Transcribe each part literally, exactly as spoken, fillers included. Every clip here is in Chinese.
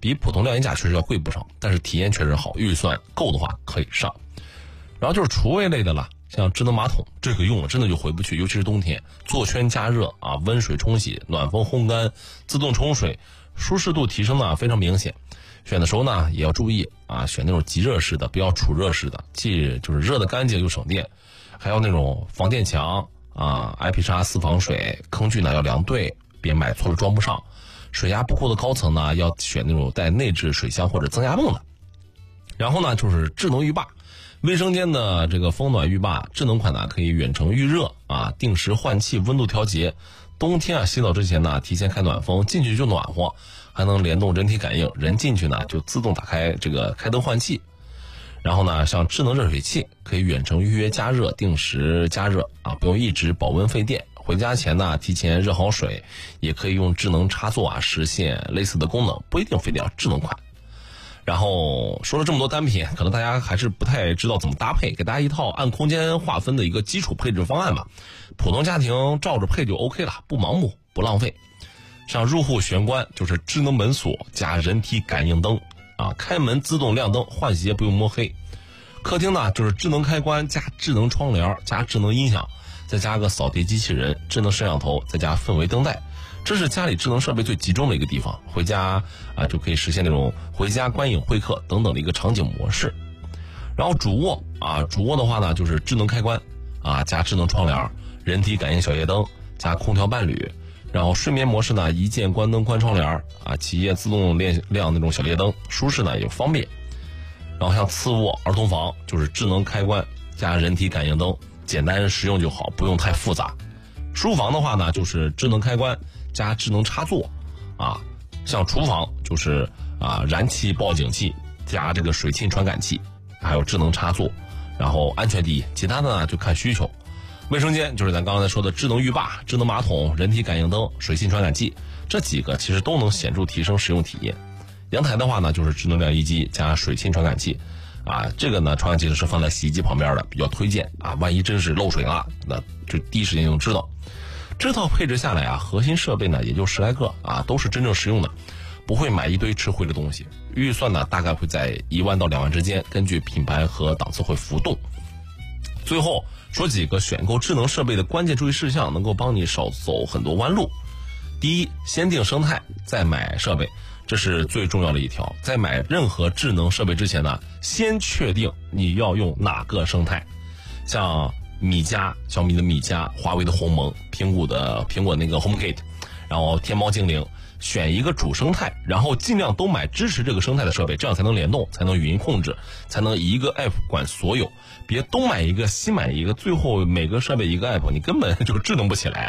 比普通晾衣架确实要贵不少，但是体验确实好，预算够的话可以上。然后就是厨卫类的了，像智能马桶，这个用了真的就回不去，尤其是冬天，坐圈加热啊，温水冲洗，暖风烘干，自动冲水，舒适度提升呢非常明显。选的时候呢也要注意啊，选那种即热式的，不要储热式的，既就是热的干净又省电。还有那种防电墙啊 ，I P 叉四防水，坑具呢要量对，别买错了装不上。水压不够的高层呢，要选那种带内置水箱或者增压泵的。然后呢就是智能浴霸。卫生间的这个风暖浴霸智能款呢，可以远程预热啊，定时换气，温度调节。冬天啊，洗澡之前呢，提前开暖风，进去就暖和，还能联动人体感应，人进去呢就自动打开这个开灯换气。然后呢，像智能热水器，可以远程预约加热，定时加热啊，不用一直保温费电。回家前呢，提前热好水，也可以用智能插座啊实现类似的功能，不一定非得要智能款。然后说了这么多单品，可能大家还是不太知道怎么搭配，给大家一套按空间划分的一个基础配置方案吧。普通家庭照着配就 OK 了，不盲目不浪费。像入户玄关就是智能门锁加人体感应灯啊，开门自动亮灯，换鞋不用摸黑。客厅呢就是智能开关加智能窗帘加智能音响，再加个扫地机器人、智能摄像头，再加氛围灯带。这是家里智能设备最集中的一个地方，回家啊就可以实现那种回家观影会客等等的一个场景模式。然后主卧啊，主卧的话呢就是智能开关啊加智能窗帘、人体感应小夜灯加空调伴侣。然后睡眠模式呢，一键关灯关窗帘啊，起夜自动亮亮那种小夜灯，舒适呢也方便。然后像次卧儿童房就是智能开关加人体感应灯，简单实用就好，不用太复杂。书房的话呢就是智能开关加智能插座啊，像厨房就是啊燃气报警器加这个水沁传感器，还有智能插座，然后安全第一，其他的呢就看需求。卫生间就是咱刚才说的智能浴霸、智能马桶、人体感应灯、水沁传感器，这几个其实都能显著提升使用体验。阳台的话呢就是智能晾衣机加水沁传感器啊，这个呢传感器是放在洗衣机旁边的，比较推荐啊，万一真是漏水了，那就第一时间就知道。这套配置下来啊，核心设备呢也就十来个啊，都是真正实用的，不会买一堆吃灰的东西。预算呢大概会在一万到两万之间，根据品牌和档次会浮动。最后说几个选购智能设备的关键注意事项，能够帮你少走很多弯路。第一，先定生态再买设备，这是最重要的一条。在买任何智能设备之前呢，先确定你要用哪个生态。像米家、小米的米家、华为的鸿蒙、苹果的苹果那个 HomeKit， 然后天猫精灵，选一个主生态，然后尽量都买支持这个生态的设备，这样才能联动，才能语音控制，才能一个 app 管所有。别东买一个西买一个，最后每个设备一个 app， 你根本就智能不起来。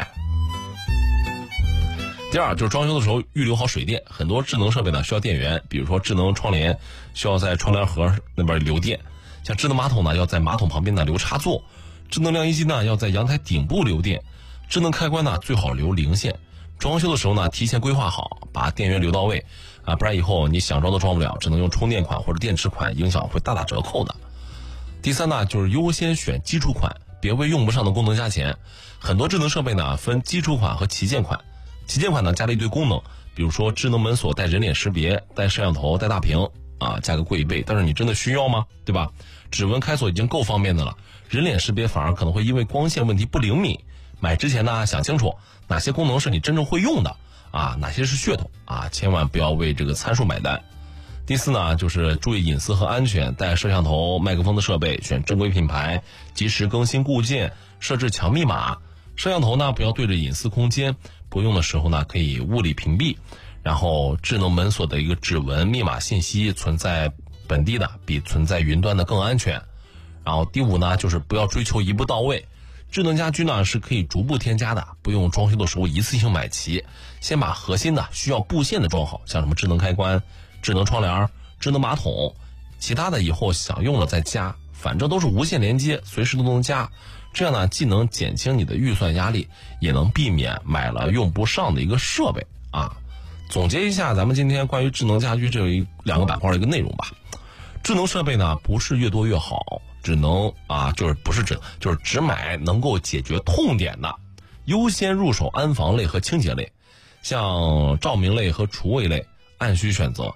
第二就是装修的时候预留好水电，很多智能设备呢需要电源，比如说智能窗帘需要在窗帘盒那边留电，像智能马桶呢要在马桶旁边呢留插座，智能晾衣机呢要在阳台顶部留电，智能开关呢最好留零线。装修的时候呢提前规划好，把电源留到位啊，不然以后你想装都装不了，只能用充电款或者电池款，影响会大打折扣的。第三呢就是优先选基础款，别为用不上的功能加钱。很多智能设备呢分基础款和旗舰款，旗舰款呢加了一堆功能，比如说智能门锁带人脸识别、带摄像头、带大屏啊，价格贵一倍，但是你真的需要吗？对吧？指纹开锁已经够方便的了，人脸识别反而可能会因为光线问题不灵敏。买之前呢想清楚哪些功能是你真正会用的啊，哪些是噱头啊，千万不要为这个参数买单。第四呢就是注意隐私和安全，带摄像头、麦克风的设备选正规品牌，及时更新固件，设置强密码。摄像头呢不要对着隐私空间，不用的时候呢可以物理屏蔽。然后智能门锁的一个指纹密码信息存在本地的比存在云端的更安全。然后第五呢就是不要追求一步到位，智能家居呢是可以逐步添加的，不用装修的时候一次性买齐，先把核心的需要布线的装好，像什么智能开关、智能窗帘、智能马桶，其他的以后想用了再加，反正都是无线连接，随时都能加。这样呢既能减轻你的预算压力，也能避免买了用不上的一个设备啊。总结一下咱们今天关于智能家居这一两个板块的一个内容吧。智能设备呢不是越多越好，只能啊就是不是只就是只买能够解决痛点的，优先入手安防类和清洁类，像照明类和厨卫类按需选择。